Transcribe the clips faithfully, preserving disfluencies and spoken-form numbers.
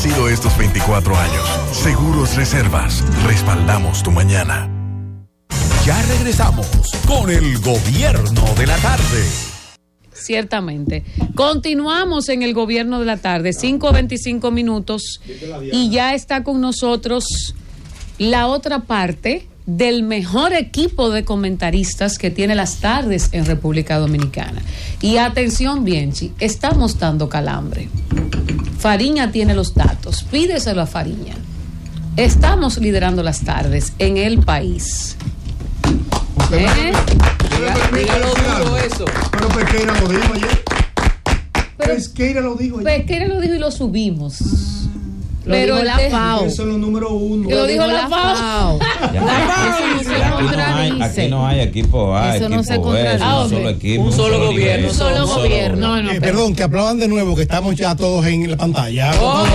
sido estos veinticuatro años. Seguros Reservas, respaldamos tu mañana. Ya regresamos con el Gobierno de la Tarde. Ciertamente. Continuamos en el Gobierno de la Tarde, cinco veinticinco minutos, y ya está con nosotros la otra parte del mejor equipo de comentaristas que tiene las tardes en República Dominicana. Y atención, Bienchi, estamos dando calambre. Fariña tiene los datos, pídeselo a Fariña. Estamos liderando las tardes en el país. ¿Eh? Dígalo duro eso. Pero Pesqueira lo dijo ayer. Pesqueira lo dijo ayer. Pesqueira lo dijo y lo subimos. Lo pero dijo la F A O. Eso es lo número uno. Lo, lo dijo la F A O. Aquí no hay equipo A, eso equipo no se B, es un solo equipo. Un solo gobierno. Un solo gobierno. No, no, eh, perdón, que aplaudan de nuevo, que estamos ya todos en la pantalla. Oh,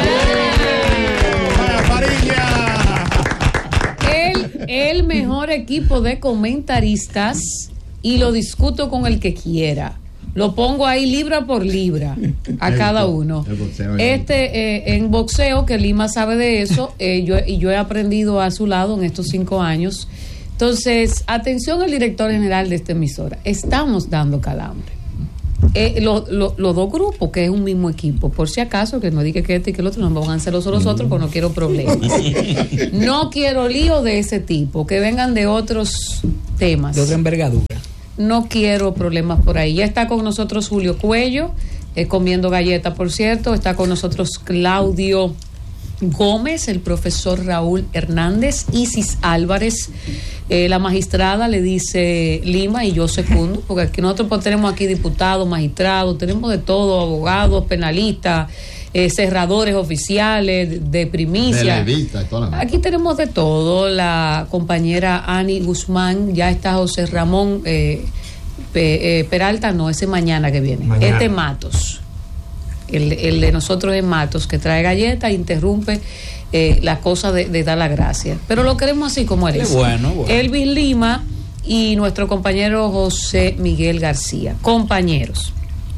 el, el mejor equipo de comentaristas, y lo discuto con el que quiera. Lo pongo ahí libra por libra a cada uno. Este eh, en boxeo, que Lima sabe de eso, eh, yo, y yo he aprendido a su lado en estos cinco años. Entonces, atención al director general de esta emisora. Estamos dando calambre. Eh, Los lo, lo dos grupos, que es un mismo equipo, por si acaso, que no diga que este y que el otro, no me van a hacer los otros, porque no quiero problemas. No quiero lío de ese tipo, que vengan de otros temas. De otra envergadura. No quiero problemas por ahí. Ya está con nosotros Julio Cuello, eh, comiendo galletas, por cierto. Está con nosotros Claudio Gómez, el profesor Raúl Hernández, Isis Álvarez, eh, la magistrada le dice Lima, y yo secundo, porque aquí nosotros pues, tenemos aquí diputados, magistrados, tenemos de todo, abogados, penalistas, eh, cerradores oficiales, de, de primicia. Aquí tenemos de todo. La compañera Ani Guzmán, ya está José Ramón eh, Pe, eh, Peralta, no, ese mañana que viene. Mañana. Este Matos. El, el de nosotros es Matos, que trae galletas e interrumpe eh, la cosa de, de dar la gracia. Pero lo queremos así como él es. Bueno, bueno. Elvis Lima y nuestro compañero José Miguel García. Compañeros.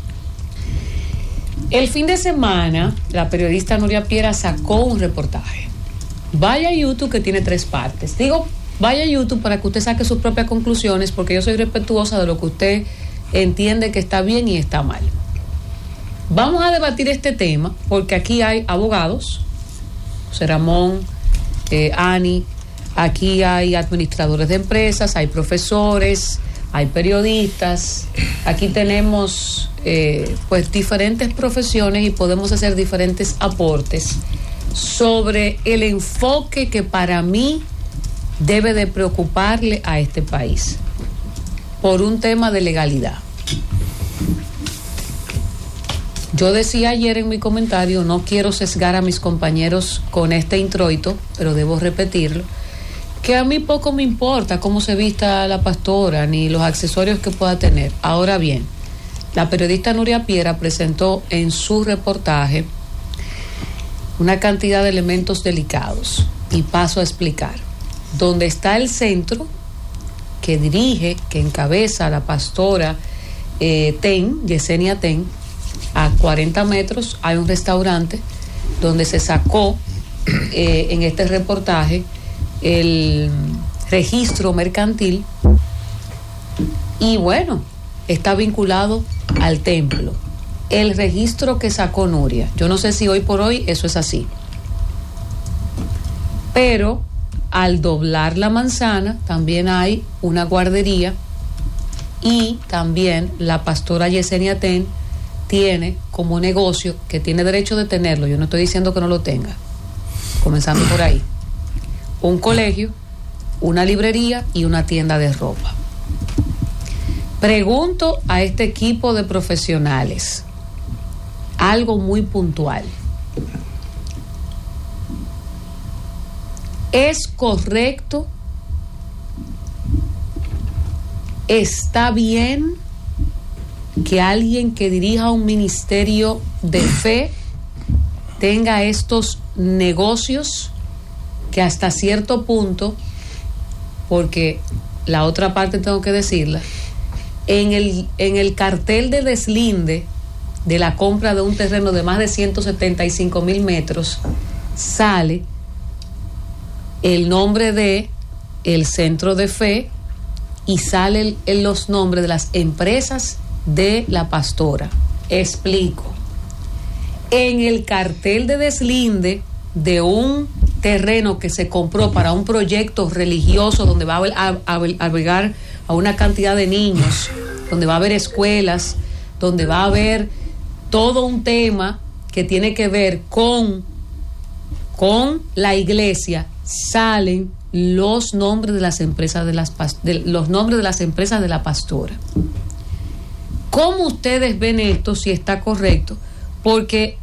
El fin de semana, la periodista Nuria Piera sacó un reportaje. Vaya a YouTube, que tiene tres partes. Digo, vaya a YouTube para que usted saque sus propias conclusiones, porque yo soy respetuosa de lo que usted entiende que está bien y está mal. Vamos a debatir este tema porque aquí hay abogados, José Ramón, eh, Ani, aquí hay administradores de empresas, hay profesores, hay periodistas, aquí tenemos eh, pues diferentes profesiones y podemos hacer diferentes aportes sobre el enfoque que para mí debe de preocuparle a este país por un tema de legalidad. Yo decía ayer en mi comentario, no quiero sesgar a mis compañeros con este introito, pero debo repetirlo, que a mí poco me importa cómo se vista la pastora ni los accesorios que pueda tener. Ahora bien, la periodista Nuria Piera presentó en su reportaje una cantidad de elementos delicados, y paso a explicar. Donde está el centro que dirige, que encabeza la pastora eh, Ten, Yesenia Ten, a cuarenta metros hay un restaurante donde se sacó eh, en este reportaje el registro mercantil, y bueno, está vinculado al templo. El registro que sacó Nuria, yo no sé si hoy por hoy eso es así, pero al doblar la manzana también hay una guardería, y también la pastora Yesenia Ten tiene como negocio, que tiene derecho de tenerlo, yo no estoy diciendo que no lo tenga, comenzando por ahí, un colegio, una librería y una tienda de ropa. Pregunto a este equipo de profesionales algo muy puntual. ¿Es correcto? ¿Está bien que alguien que dirija un ministerio de fe tenga estos negocios que hasta cierto punto, porque la otra parte tengo que decirla, en el, en el cartel de deslinde de la compra de un terreno de más de ciento setenta y cinco mil metros, sale el nombre de el Centro de Fe y salen los nombres de las empresas de la pastora. Explico. En el cartel de deslinde de un terreno que se compró para un proyecto religioso donde va a albergar a una cantidad de niños, donde va a haber escuelas, donde va a haber todo un tema que tiene que ver con, con la iglesia, salen los nombres de las empresas de las de, los nombres de las empresas de la pastora. ¿Cómo ustedes ven esto, si está correcto? Porque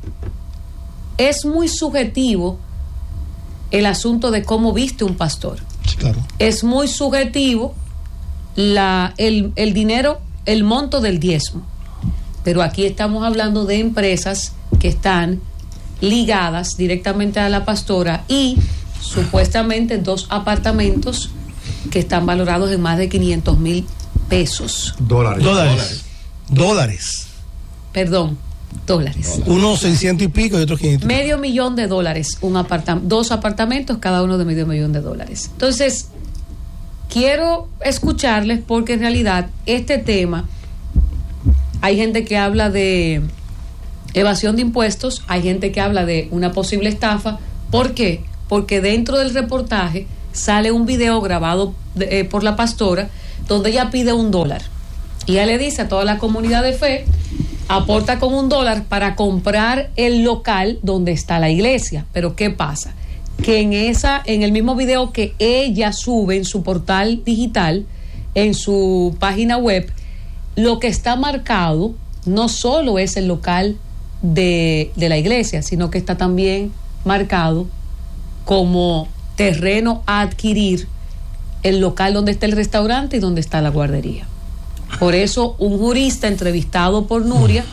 es muy subjetivo el asunto de cómo viste un pastor. Sí, claro. Es muy subjetivo la, el, el dinero, el monto del diezmo. Pero aquí estamos hablando de empresas que están ligadas directamente a la pastora y supuestamente dos apartamentos que están valorados en más de quinientos mil pesos. Dólares. Dólares. Dólares. Perdón, dólares. Unos seiscientos y pico y otros quinientos. Medio millón de dólares, un apartam- dos apartamentos, cada uno de medio millón de dólares. Entonces, quiero escucharles porque en realidad este tema, hay gente que habla de evasión de impuestos, hay gente que habla de una posible estafa. ¿Por qué? Porque dentro del reportaje sale un video grabado de, eh, por la pastora, donde ella pide un dólar. Y ella le dice a toda la comunidad de fe, aporta con un dólar para comprar el local donde está la iglesia. Pero ¿qué pasa? Que en esa, en el mismo video que ella sube en su portal digital, en su página web, lo que está marcado no solo es el local de, de la iglesia, sino que está también marcado como terreno a adquirir el local donde está el restaurante y donde está la guardería. Por eso un jurista entrevistado por Nuria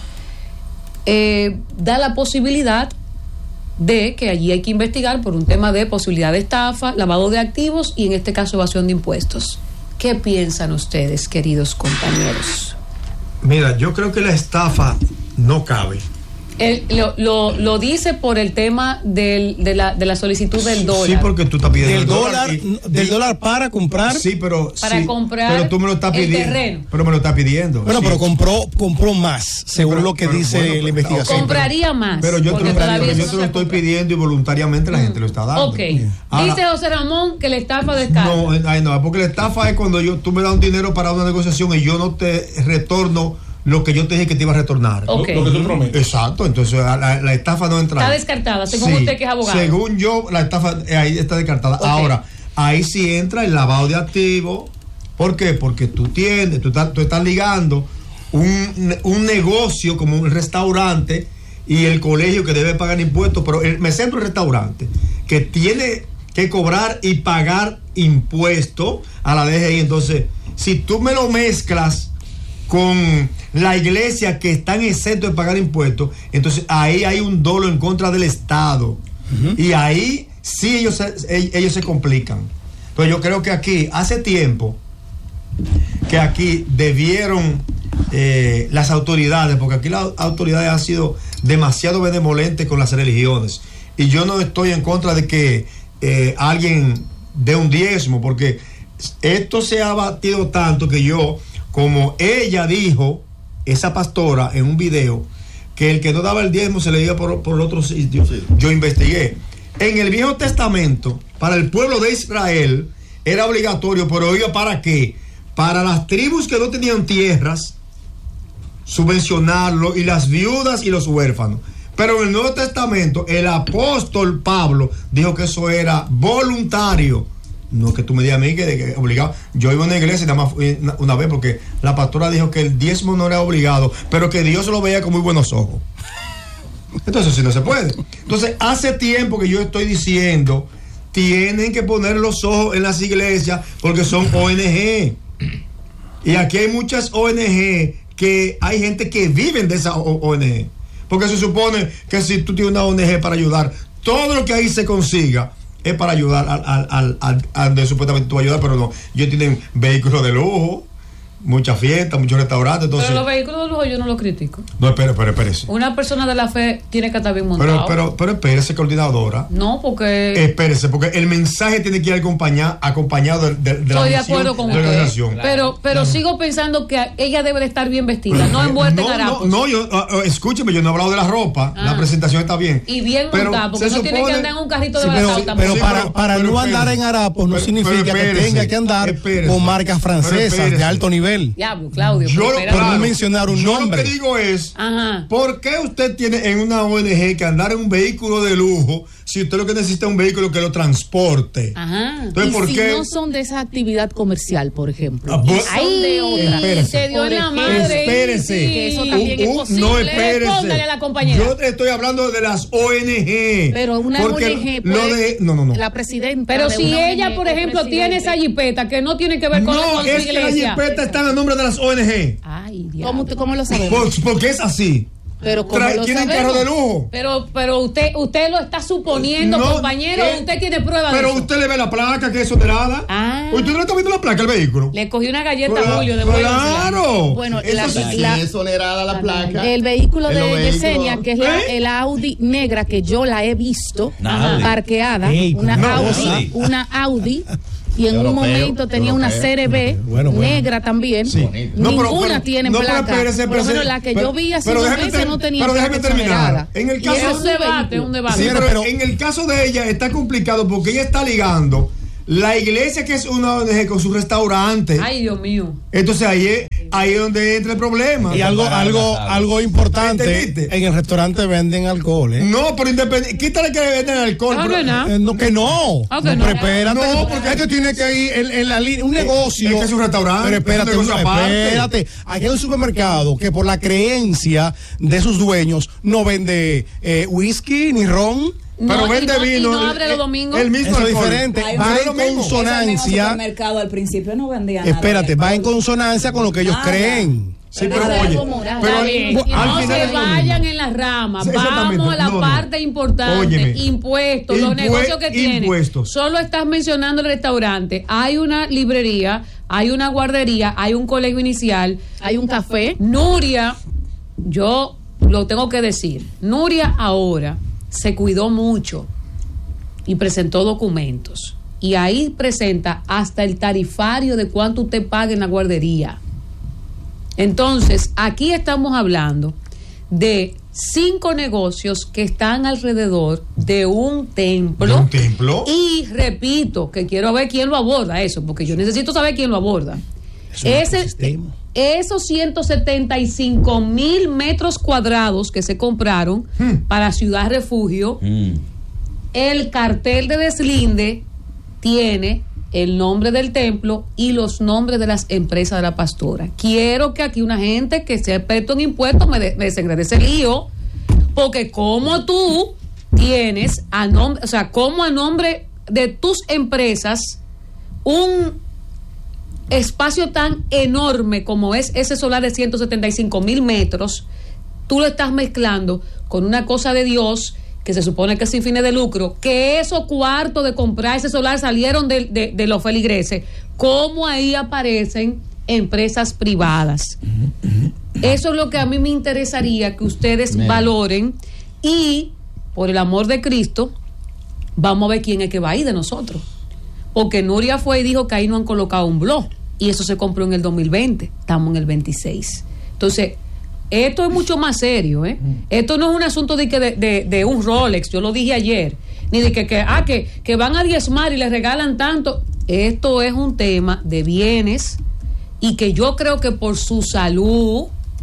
eh, da la posibilidad de que allí hay que investigar por un tema de posibilidad de estafa, lavado de activos y en este caso evasión de impuestos. ¿Qué piensan ustedes, queridos compañeros? Mira, yo creo que la estafa no cabe. Él lo, lo, lo dice por el tema del, de, la, de la solicitud del dólar. Sí, porque tú estás pidiendo del el dólar, dólar y, del y, dólar para comprar. Sí, pero para sí, comprar pero tú me lo estás el pidiendo. terreno. Pero me lo estás pidiendo. Bueno, sí. pero compró compró más, según pero, lo que pero, dice bueno, la investigación. Compraría más. Pero yo te lo, todavía yo no te lo estoy compra. pidiendo y voluntariamente la gente lo está dando. Ok. Ahora, dice José Ramón que la estafa descarga. No, ay, no, porque la estafa es cuando yo tú me das un dinero para una negociación y yo no te retorno lo que yo te dije que te iba a retornar. Okay. Lo que tú prometes. Exacto, entonces la, la estafa no entra. Está descartada, según Sí, usted que es abogado. Según yo, la estafa eh, ahí está descartada. Okay. Ahora, ahí sí entra el lavado de activos. ¿Por qué? Porque tú tienes, tú estás, tú estás ligando un, un negocio como un restaurante y el colegio que debe pagar impuestos, pero el, me centro en el restaurante que tiene que cobrar y pagar impuestos a la D G I. Entonces, si tú me lo mezclas con la iglesia que están exentos de pagar impuestos, entonces ahí hay un dolo en contra del Estado. Uh-huh. Y ahí sí ellos se, ellos se complican. Entonces yo creo que aquí, hace tiempo, que aquí debieron eh, las autoridades, porque aquí las autoridades han sido demasiado benevolentes con las religiones. Y yo no estoy en contra de que eh, alguien dé un diezmo, porque esto se ha batido tanto que yo, como ella dijo, esa pastora en un video, que el que no daba el diezmo se le iba por, por otro sitio. Sí. Yo investigué. En el Viejo Testamento, para el pueblo de Israel, era obligatorio, pero oiga, ¿para qué? Para las tribus que no tenían tierras, subvencionarlo, y las viudas y los huérfanos. Pero en el Nuevo Testamento, el apóstol Pablo dijo que eso era voluntario. No que tú me digas a mí que, que obligado. Yo iba a una iglesia nada más una, una vez porque la pastora dijo que el diezmo no era obligado, pero que Dios lo veía con muy buenos ojos. Entonces sí no se puede. Entonces hace tiempo que yo estoy diciendo, tienen que poner los ojos en las iglesias porque son O N G. Y aquí hay muchas O N G que hay gente que viven de esa O N G. Porque se supone que si tú tienes una O N G para ayudar, todo lo que ahí se consiga es para ayudar al, al, al, al, al de supuestamente tú ayudar, pero no. Ellos tienen vehículos de lujo, mucha fiesta, muchos restaurantes. Entonces, pero los vehículos de lujo yo no los critico. No, espere, espere, espérese. Una persona de la fe tiene que estar bien montado. Pero, pero, pero espérese, coordinadora. No, porque. Espérese, porque el mensaje tiene que ir acompañado, acompañado de, de, de Estoy la de misión acuerdo con de la usted. organización. Pero, pero Claro. sigo pensando que ella debe de estar bien vestida, no envuelta no, en harapos. No, no, yo, uh, uh, escúcheme, yo no he hablado de la ropa. Ah. La presentación está bien. Y bien Pero montada, porque se no tiene que supone- andar en un carrito de Sí, pero, baratao tampoco. pero Sí, para, pero- para pero no espérese. andar en harapos no Pero- significa pero que espérese, tenga que andar espérese. con marcas Pero francesas espérese. de alto nivel. Diablo, Claudio. Yo, pero lo, espérate. Por no mencionar un yo nombre. lo que digo es, Ajá. ¿por qué usted tiene en una O N G que andar en un vehículo de lujo si usted lo que necesita es un vehículo que lo transporte? Ajá. Entonces, Y ¿por si qué? no son de esa actividad comercial, por ejemplo. Ah, y vos- son de otra. Espérese. Te dio en la Por madre. Espérese. sí. Que eso también es Uh, uh, posible. no, espérese. Respóndale a la compañera. Yo te estoy hablando de las O N G. Pero una Porque O N G, lo pues, de, no, no, no. la presidenta. Pero de si una ella, O N G por o ejemplo, presidente- tiene esa jipeta que no tiene que ver con, No, con su es que la iglesia. jipeta está en nombre de las O N G. Ay, Dios. ¿Cómo, ¿Cómo lo sabemos? Por- porque es así. Pero ¿cómo Trae- lo tienen sabemos? carro de lujo. Pero, pero usted, usted lo está suponiendo, No, compañero. eh, Usted tiene pruebas de Pero eso. usted le ve la placa que es sonerada. Ah. ¿Usted no le está viendo la placa al vehículo? Le cogí una galleta Claro, a Julio de Claro. Bueno, Eso la- sí. Aquí la- es sonerada la placa. El vehículo En de los vehículos- Yesenia, que es la- ¿Eh? el Audi negra, que yo la he visto Una Audi. parqueada, Ey, una no, Audi, sí. una Audi, y en un Europeo, momento tenía una europeo. C R B Bueno, bueno. negra también. Sí. Bonito. No, pero- Ninguna pero- tiene no, pero placa. espérese, Por lo espérese. menos la que Pero- yo vi hace pero unos déjeme meses ter- no tenía pero déjeme placa terminar. exonerada. En el Y caso- eso Es un debate, es un debate. Sí, Señora, pero, pero- en el caso de ella está complicado porque ella está ligando la iglesia, que es una O N G, con su restaurante. Ay, Dios mío. Entonces ahí es, ahí es donde entra el problema. Y algo, Para algo, la tabla. algo importante, ¿Entendiste? en el restaurante venden alcohol, ¿eh? No, pero independiente. Quítale que le venden alcohol. No, pero- no, no. Eh, no, que no. Ah, que no, no. pero espérate. No, porque- es que tiene que ir en, en la línea, un negocio. es que es un restaurante, Pero espérate, es un negocio un- aparte. espérate. Aquí hay un supermercado que por la creencia de sus dueños no vende eh, whisky ni ron. Pero No, y vende no- y vino. no abre el- los domingos. El mismo Eso es alcohol. diferente. Hay Va un- en es lo mismo. consonancia. Ese mismo supermercado al principio no vendía nada. Espérate, de va en alcohol. consonancia con lo que ellos Nada. creen. Sí, Pero pero es oye, algo moral. pero Está bien. al No final se es lo mismo. vayan en las ramas. Sí, exactamente. Vamos a la No, no. parte importante. Óyeme. Impuestos, los Impue- negocios que tienen. impuestos. Solo estás mencionando el restaurante. Hay una librería, hay una guardería, hay un colegio inicial. Hay un café. Nuria, yo lo tengo que decir. Nuria ahora se cuidó mucho y presentó documentos. Y ahí presenta hasta el tarifario de cuánto usted paga en la guardería. Entonces, aquí estamos hablando de cinco negocios que están alrededor de un templo. ¿De un templo? Y repito, que quiero ver quién lo aborda eso, porque yo necesito saber quién lo aborda. Es un Ese, ecosistema. esos ciento setenta y cinco mil metros cuadrados que se compraron para Ciudad Refugio, Mm. el cartel de deslinde tiene el nombre del templo y los nombres de las empresas de la pastora. Quiero que aquí una gente que sea experto en impuestos me, de, me desengrede ese lío, porque como tú tienes a nombre, o sea, como a nombre de tus empresas un espacio tan enorme como es ese solar de ciento setenta y cinco mil metros, tú lo estás mezclando con una cosa de Dios que se supone que es sin fines de lucro, que esos cuartos de comprar ese solar salieron de, de, de los feligreses, cómo ahí aparecen empresas privadas. Eso es lo que a mí me interesaría que ustedes Bien. valoren y, por el amor de Cristo, vamos a ver quién es que va ahí de nosotros. Porque Nuria fue y dijo que ahí no han colocado un blog y eso se compró en el dos mil veinte, estamos en el veintiséis. Entonces, esto es mucho más serio, ¿eh? Esto no es un asunto de, que de, de, de un Rolex, yo lo dije ayer, ni de que, que, ah, que, que van a diezmar y les regalan tanto. Esto es un tema de bienes y que yo creo que por su salud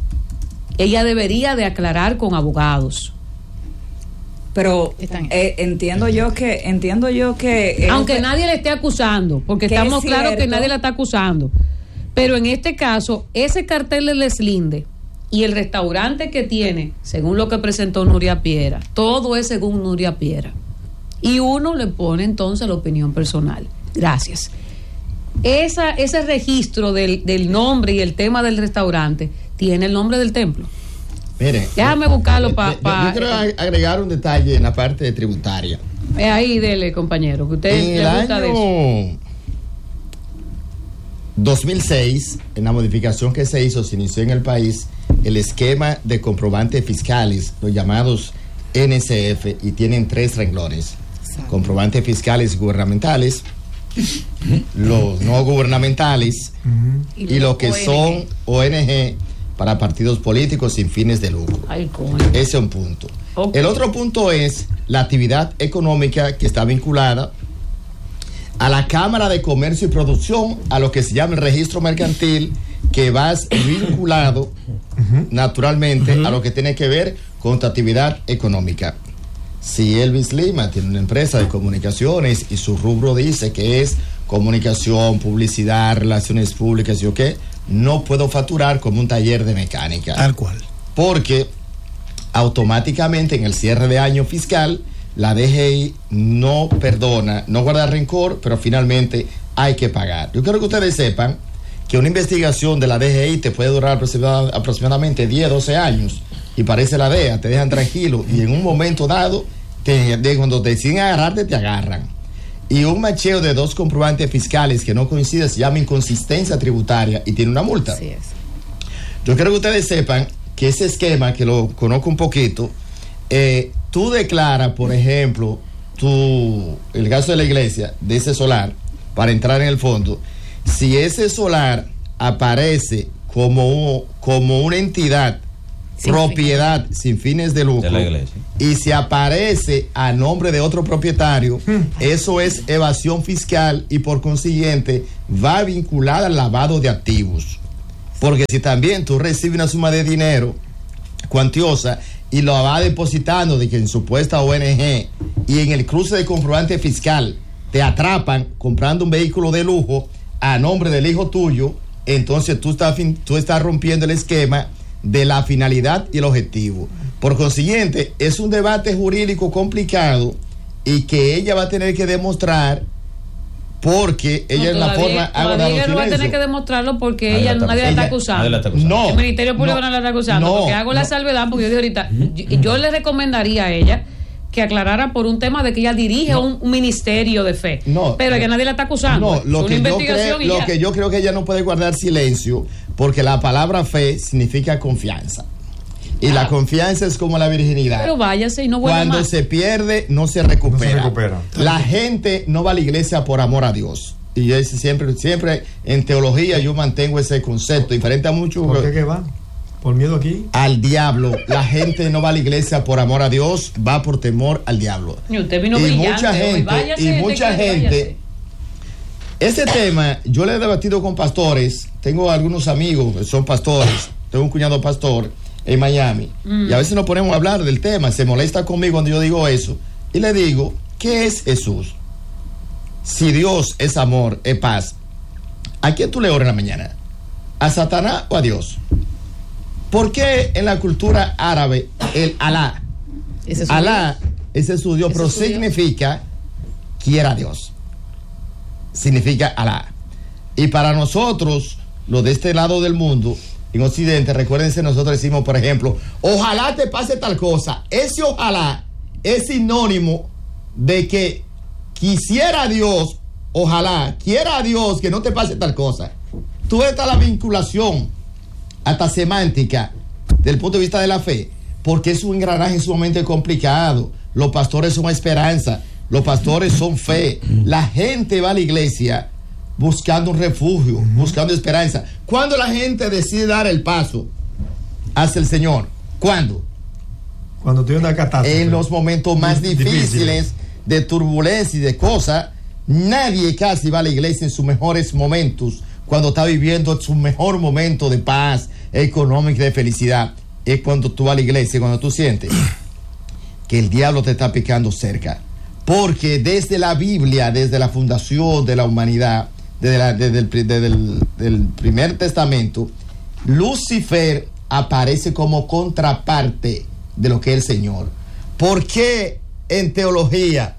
ella debería de aclarar con abogados. Pero Están- eh, entiendo yo que entiendo yo que eh, Aunque nadie le esté acusando, porque que estamos es claros que cierto. nadie la está acusando. Pero en este caso, ese cartel de Leslinde y el restaurante que tiene, según lo que presentó Nuria Piera, todo es según Nuria Piera. Y uno le pone entonces la opinión personal. Gracias. Esa, ese registro del, del nombre y el tema del restaurante tiene el nombre del templo. Mire, Déjame buscarlo eh, pa- eh, pa- Yo quiero ag- agregar un detalle en la parte tributaria. Eh, ahí, dele, compañero, que usted En el le gusta de eso. año dos mil seis, en la modificación que se hizo, se inició en el país el esquema de comprobantes fiscales, los llamados N C F, y tienen tres renglones: comprobantes fiscales gubernamentales, los no gubernamentales y lo que son O N G para partidos políticos sin fines de lucro. Ay, coño. Ese es un punto. Okay. El otro punto es la actividad económica que está vinculada a la Cámara de Comercio y Producción, a lo que se llama el registro mercantil, que va vinculado uh-huh. naturalmente uh-huh. a lo que tiene que ver con tu actividad económica. Si Elvis Lima tiene una empresa de comunicaciones y su rubro dice que es comunicación, publicidad, relaciones públicas y o qué, no puedo facturar como un taller de mecánica. Tal cual. Porque automáticamente en el cierre de año fiscal la D G I no perdona, no guarda rencor, pero finalmente hay que pagar. Yo quiero que ustedes sepan que una investigación de la D G I te puede durar aproximadamente diez, doce años, y parece la D E A, te dejan tranquilo, y en un momento dado, te, de cuando te deciden agarrarte, te agarran. Y un macheo de dos comprobantes fiscales que no coinciden se llama inconsistencia tributaria y tiene una multa. Así es. Yo quiero que ustedes sepan que ese esquema, que lo conozco un poquito, eh, tú declaras, por ejemplo, tu, el gasto de la iglesia, de ese solar, para entrar en el fondo. Si ese solar aparece como, como una entidad, sin propiedad fin. sin fines de lucro, de la iglesia, y si aparece a nombre de otro propietario, eso es evasión fiscal y por consiguiente va vinculada al lavado de activos. Porque si también tú recibes una suma de dinero cuantiosa y lo va depositando de que en supuesta O N G, y en el cruce de comprobante fiscal te atrapan comprando un vehículo de lujo a nombre del hijo tuyo, entonces tú estás, tú estás rompiendo el esquema de la finalidad y el objetivo. Por consiguiente, es un debate jurídico complicado y que ella va a tener que demostrar, porque ella no, en la forma ha guardado ella no va a tener que demostrarlo porque nadie ella la nadie la está acusando. La está acusando. No, el Ministerio Público no, no la está acusando, no, porque hago no. la salvedad, porque yo dije ahorita, yo, yo le recomendaría a ella que aclarara por un tema de que ella dirige no. un, un ministerio de fe, no, pero no. que nadie la está acusando. No, lo, una que, investigación yo creo, lo que yo creo que ella no puede guardar silencio, porque la palabra fe significa confianza. Y ah. la confianza es como la virginidad. Pero váyase y no vuelva Cuando más. se pierde, no se recupera. No se recupera. La gente no va a la iglesia por amor a Dios. Y yo siempre, siempre en teología yo mantengo ese concepto, diferente a muchos. ¿Por qué que va? ¿Por miedo aquí? Al diablo. La gente no va a la iglesia por amor a Dios, va por temor al diablo. Y usted vino y brillante, mucha gente, váyase, y mucha gente. Ese tema yo le he debatido con pastores. Tengo algunos amigos que son pastores. Tengo un cuñado pastor en Miami. Mm. Y a veces nos ponemos a hablar del tema. Se molesta conmigo cuando yo digo eso. Y le digo, ¿qué es Jesús? Si Dios es amor, es paz, ¿a quién tú le oras en la mañana? ¿A Satanás o a Dios? ¿Por qué en la cultura árabe el Alá? ¿Ese es Alá, Dios? Ese es su Dios, pero su significa Dios? Quiera Dios. Significa Alá. Y para nosotros, los de este lado del mundo, en Occidente, recuérdense, nosotros decimos, por ejemplo, ojalá te pase tal cosa. Ese ojalá es sinónimo de que quisiera Dios, ojalá, quiera Dios que no te pase tal cosa. Tú ves la vinculación hasta semántica del punto de vista de la fe, porque es un engranaje sumamente complicado. Los pastores son esperanza, los pastores son fe. La gente va a la iglesia buscando un refugio, buscando esperanza. ¿Cuándo la gente decide dar el paso hacia el Señor? ¿Cuándo? Cuando tiene una catástrofe. En los momentos más difíciles, difíciles de turbulencia y de cosas. Nadie casi va a la iglesia en sus mejores momentos, cuando está viviendo su mejor momento de paz económica y de felicidad. Es cuando tú vas a la iglesia, cuando tú sientes que el diablo te está picando cerca. Porque desde la Biblia, desde la fundación de la humanidad, desde, la, desde, el, desde el del primer testamento, Lucifer aparece como contraparte de lo que es el Señor. ¿Por qué en teología,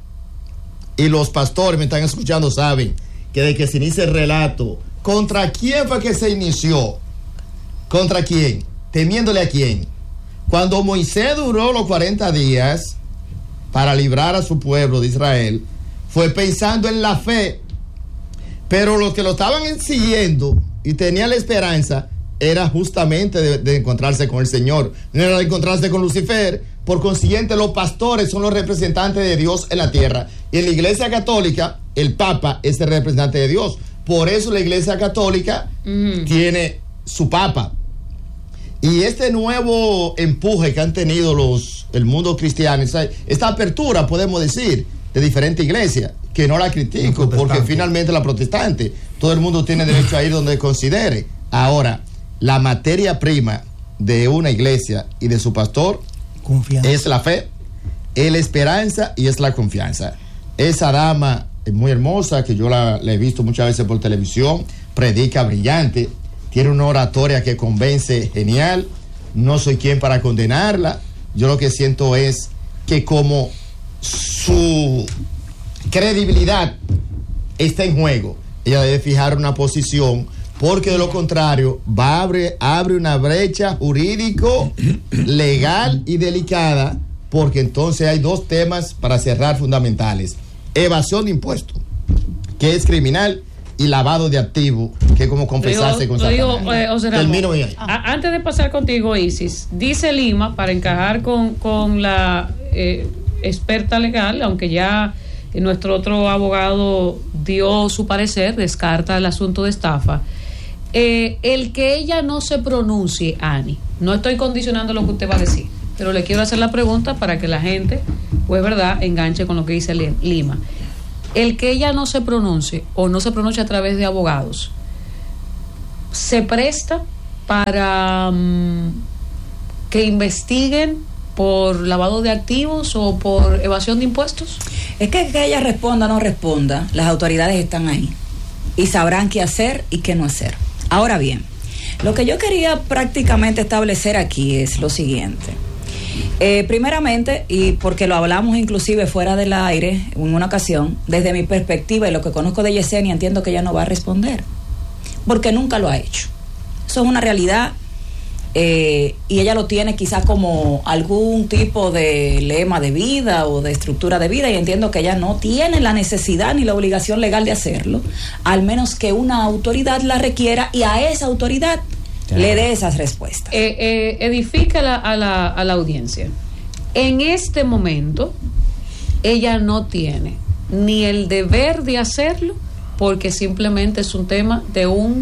y los pastores me están escuchando saben que desde que se inicia el relato, ¿contra quién fue que se inició? ¿Contra quién? ¿Temiéndole a quién? Cuando Moisés duró los cuarenta días para librar a su pueblo de Israel, fue pensando en la fe. Pero los que lo estaban siguiendo y tenían la esperanza era justamente de, de encontrarse con el Señor, no era de encontrarse con Lucifer. Por consiguiente, los pastores son los representantes de Dios en la tierra. Y en la Iglesia Católica, el Papa es el representante de Dios. Por eso la Iglesia Católica mm. tiene su Papa. Y este nuevo empuje que han tenido los el mundo cristiano, esta, esta apertura, podemos decir, de diferentes iglesias, que no la critico, porque finalmente la protestante, todo el mundo tiene derecho a ir donde considere. Ahora, la materia prima de una iglesia y de su pastor confianza. Es la fe, es la esperanza y es la confianza. Esa dama es muy hermosa, que yo la, la he visto muchas veces por televisión, predica brillante, tiene una oratoria que convence genial. No soy quien para condenarla. Yo lo que siento es que como su credibilidad está en juego, ella debe fijar una posición, porque de lo contrario va a abrir abre una brecha jurídico, legal y delicada, porque entonces hay dos temas para cerrar fundamentales: evasión de impuestos, que es criminal, y lavado de activos, que es como compensarse con Satanás. Eh, o sea, Termino ahí. A, antes de pasar contigo, Isis, dice Lima, para encajar con, con la eh, experta legal, aunque ya nuestro otro abogado dio su parecer, descarta el asunto de estafa, eh, el que ella no se pronuncie, Ani, no estoy condicionando lo que usted va a decir, pero le quiero hacer la pregunta para que la gente, pues verdad, enganche con lo que dice Lima. El que ella no se pronuncie o no se pronuncie a través de abogados, ¿se presta para um, que investiguen por lavado de activos o por evasión de impuestos? Es que que ella responda o no responda, las autoridades están ahí y sabrán qué hacer y qué no hacer. Ahora bien, lo que yo quería prácticamente establecer aquí es lo siguiente. Eh, primeramente, y porque lo hablamos inclusive fuera del aire en una ocasión, desde mi perspectiva y lo que conozco de Yesenia, entiendo que ella no va a responder, porque nunca lo ha hecho. Eso es una realidad, eh, y ella lo tiene quizás como algún tipo de lema de vida o de estructura de vida, y entiendo que ella no tiene la necesidad ni la obligación legal de hacerlo, al menos que una autoridad la requiera y a esa autoridad claro. le dé esas respuestas. Eh, eh, edifica la, a, la, a la audiencia. En este momento, ella no tiene ni el deber de hacerlo, porque simplemente es un tema de un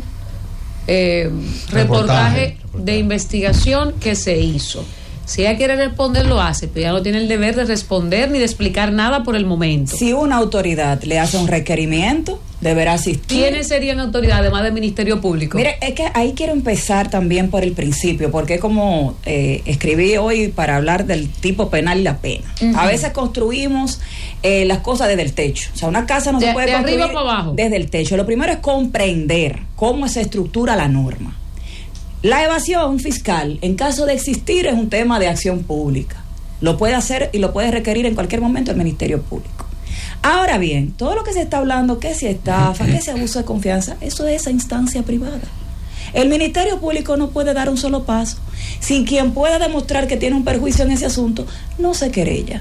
eh, reportaje, reportaje de investigación que se hizo. Si ella quiere responder, lo hace, pero ella no tiene el deber de responder ni de explicar nada por el momento. Si una autoridad le hace un requerimiento, deberá asistir. ¿Quiénes serían autoridades, además del Ministerio Público? Mire, es que ahí quiero empezar también por el principio, porque como eh, escribí hoy para hablar del tipo penal y la pena. Uh-huh. A veces construimos eh, las cosas desde el techo. O sea, una casa no de, se puede de construir arriba para abajo. Desde el techo. Lo primero es comprender cómo se estructura la norma. La evasión fiscal, en caso de existir, es un tema de acción pública. Lo puede hacer y lo puede requerir en cualquier momento el Ministerio Público. Ahora bien, todo lo que se está hablando, que si estafa, que si abuso de confianza, eso es esa instancia privada. El Ministerio Público no puede dar un solo paso. Si quien pueda demostrar que tiene un perjuicio en ese asunto, no se querella.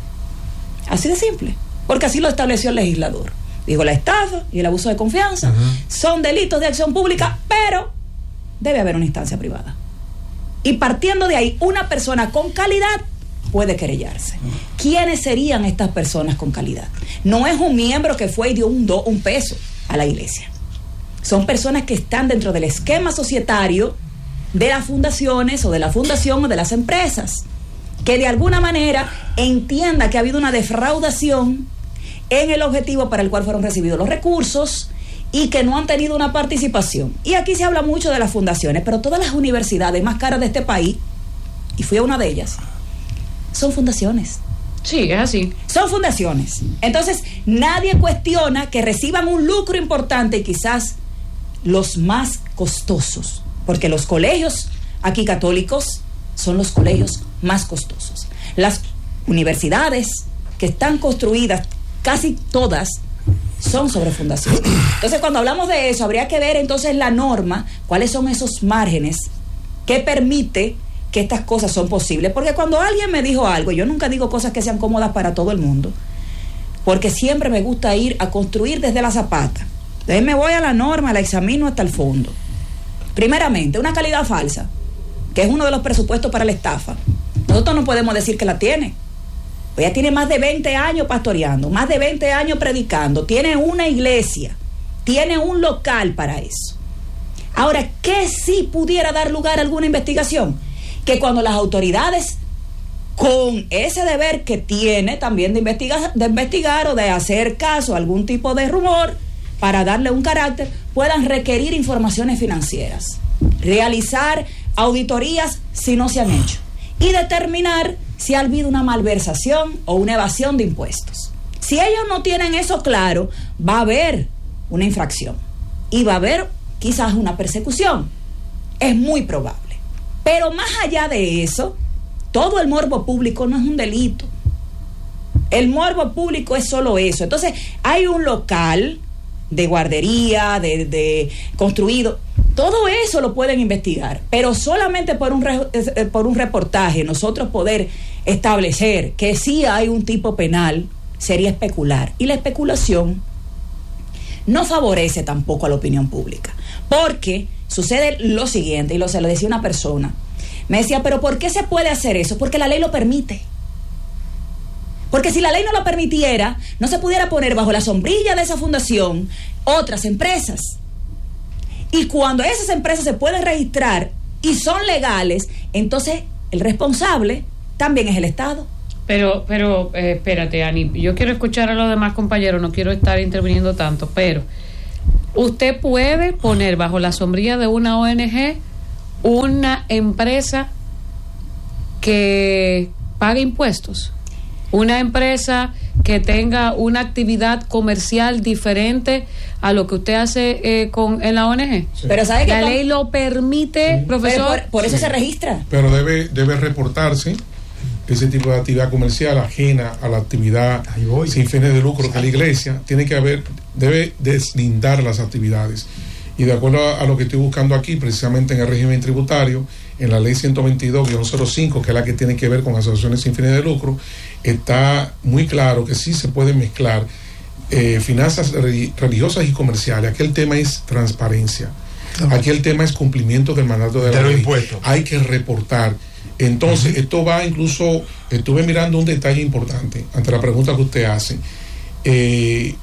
Así de simple, porque así lo estableció el legislador. Digo, la estafa y el abuso de confianza uh-huh. son delitos de acción pública, pero debe haber una instancia privada. Y partiendo de ahí, una persona con calidad puede querellarse. ¿Quiénes serían estas personas con calidad? No es un miembro que fue y dio un, do, un peso a la iglesia. Son personas que están dentro del esquema societario de las fundaciones o de la fundación o de las empresas, que de alguna manera entienda que ha habido una defraudación en el objetivo para el cual fueron recibidos los recursos y que no han tenido una participación. Y aquí se habla mucho de las fundaciones, pero todas las universidades más caras de este país, y fui a una de ellas, son fundaciones. Sí, es así. Son fundaciones. Entonces, nadie cuestiona que reciban un lucro importante y quizás los más costosos, porque los colegios aquí católicos son los colegios más costosos. Las universidades que están construidas, casi todas, son sobre fundaciones. Entonces, cuando hablamos de eso, habría que ver entonces la norma, cuáles son esos márgenes que permite que estas cosas son posibles. Porque cuando alguien me dijo algo, yo nunca digo cosas que sean cómodas para todo el mundo, porque siempre me gusta ir a construir desde la zapata. Entonces me voy a la norma, la examino hasta el fondo. Primeramente, una calidad falsa, que es uno de los presupuestos para la estafa. Nosotros no podemos decir que la tiene. Ella tiene más de veinte años pastoreando, más de veinte años predicando, tiene una iglesia, tiene un local para eso. Ahora, ¿qué sí pudiera dar lugar a alguna investigación? Que cuando las autoridades, con ese deber que tiene también de investigar, de investigar o de hacer caso a algún tipo de rumor, para darle un carácter, puedan requerir informaciones financieras, realizar auditorías si no se han hecho y determinar si ha habido una malversación o una evasión de impuestos. Si ellos no tienen eso claro, va a haber una infracción y va a haber quizás una persecución. Es muy probable. Pero más allá de eso, todo el morbo público no es un delito. El morbo público es solo eso. Entonces, hay un local de guardería, de, de construido, todo eso lo pueden investigar, pero solamente por un, re, por un reportaje nosotros poder establecer que sí hay un tipo penal sería especular, y la especulación no favorece tampoco a la opinión pública, porque sucede lo siguiente, y lo se lo decía una persona, me decía, pero ¿por qué se puede hacer eso? Porque la ley lo permite. Porque si la ley no lo permitiera, no se pudiera poner bajo la sombrilla de esa fundación otras empresas. Y cuando esas empresas se pueden registrar y son legales, entonces el responsable también es el Estado. Pero, pero eh, espérate, Ani, yo quiero escuchar a los demás compañeros, no quiero estar interviniendo tanto, pero usted puede poner bajo la sombrilla de una O N G una empresa que pague impuestos. Una empresa que tenga una actividad comercial diferente a lo que usted hace eh, con en la O N G. Sí. Pero ¿sabe que la ley lo permite, sí. Profesor? Por, por eso sí. Se registra. Pero debe debe reportarse ese tipo de actividad comercial ajena a la actividad sin fines de lucro que la iglesia tiene que haber, debe deslindar las actividades. Y de acuerdo a, a lo que estoy buscando aquí, precisamente en el régimen tributario, en la ley ciento veintidós guión cero cinco, que es la que tiene que ver con asociaciones sin fines de lucro, está muy claro que sí se pueden mezclar eh, finanzas religiosas y comerciales. Aquí el tema es transparencia. Aquí el tema es cumplimiento del mandato de la ley. Impuestos. Hay que reportar. Entonces, uh-huh. esto va incluso, estuve mirando un detalle importante ante la pregunta que usted hace. Eh,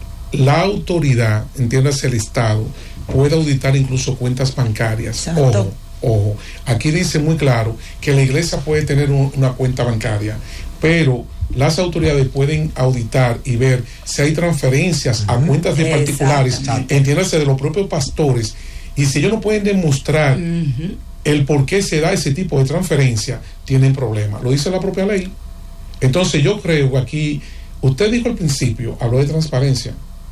la autoridad, entiéndase el Estado, puede auditar incluso cuentas bancarias. Ojo, ojo. Aquí dice muy claro que la iglesia puede tener un, una cuenta bancaria, pero las autoridades pueden auditar y ver si hay transferencias uh-huh. a cuentas de particulares, entiéndase de los propios pastores, y si ellos no pueden demostrar uh-huh. el por qué se da ese tipo de transferencia, tienen problemas. Lo dice la propia ley. Entonces yo creo que aquí, usted dijo al principio, habló de transparencia.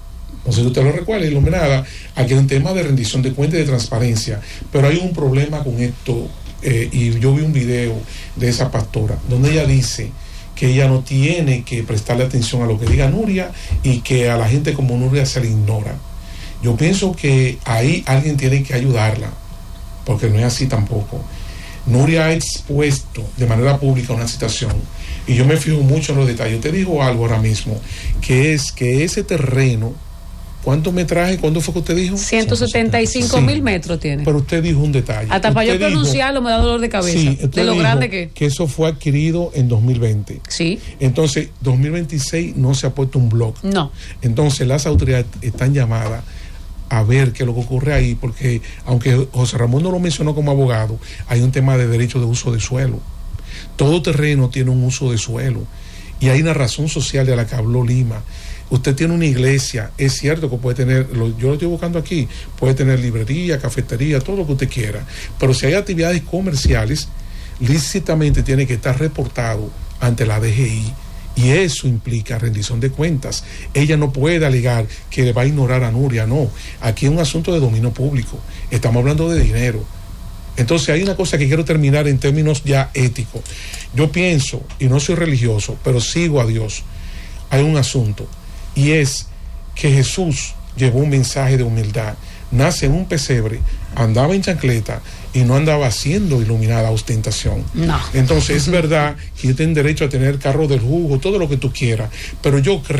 No sé si usted lo recuerda, y lo nada, aquí hay un tema de rendición de cuentas y de transparencia, pero hay un problema con esto, eh, y yo vi un video de esa pastora, donde ella dice que ella no tiene que prestarle atención a lo que diga Nuria, y que a la gente como Nuria se le ignora. Yo pienso que ahí alguien tiene que ayudarla, porque no es así tampoco. Nuria ha expuesto de manera pública una situación, y yo me fijo mucho en los detalles. Te digo algo ahora mismo, que es que ese terreno, ¿cuánto metraje? ¿Cuándo fue que usted dijo? ciento setenta y cinco mil sí, metros tiene. Pero usted dijo un detalle. Hasta para yo pronunciarlo dijo, me da dolor de cabeza. Sí, de lo grande que que eso fue adquirido en dos mil veinte. Sí. Entonces, dos mil veintiséis no se ha puesto un blog. No. Entonces, las autoridades están llamadas a ver qué es lo que ocurre ahí, porque aunque José Ramón no lo mencionó como abogado, hay un tema de derecho de uso de suelo. Todo terreno tiene un uso de suelo, y hay una razón social de la que habló Lima. Usted tiene una iglesia, es cierto que puede tener, lo, yo lo estoy buscando aquí, puede tener librería, cafetería, todo lo que usted quiera, pero si hay actividades comerciales, lícitamente tiene que estar reportado ante la D G I, y eso implica rendición de cuentas. Ella no puede alegar que le va a ignorar a Nuria, no. Aquí es un asunto de dominio público, estamos hablando de dinero. Entonces hay una cosa que quiero terminar en términos ya éticos. Yo pienso, y no soy religioso, pero sigo a Dios, hay un asunto, y es que Jesús llevó un mensaje de humildad. Nace en un pesebre, andaba en chancleta y no andaba haciendo iluminada ostentación. No. Entonces es verdad que tienen derecho a tener carro del jugo, todo lo que tú quieras, pero yo creo